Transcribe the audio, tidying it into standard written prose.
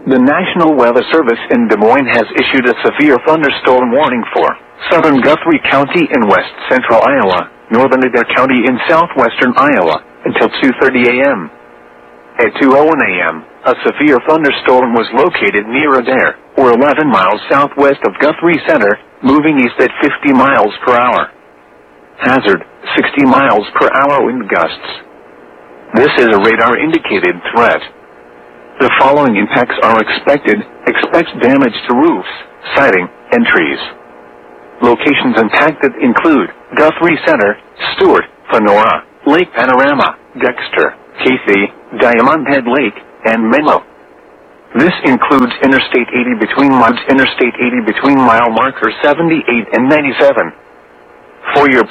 The National Weather Service in Des Moines has issued a severe thunderstorm warning for southern Guthrie County in west central Iowa, northern Adair County in southwestern Iowa, until 2:30 a.m. At 2:01 a.m., a severe thunderstorm was located near Adair, or 11 miles southwest of Guthrie Center, moving east at 50 miles per hour. Hazard, 60 miles per hour wind gusts. This is a radar-indicated threat. The following impacts are expected. Expect damage to roofs, siding, and trees. Locations impacted include Guthrie Center, Stewart, Panora, Lake Panorama, Dexter, Casey, Diamond Head Lake, and Menlo. This includes Interstate 80 between mile marker 78 and 97. For your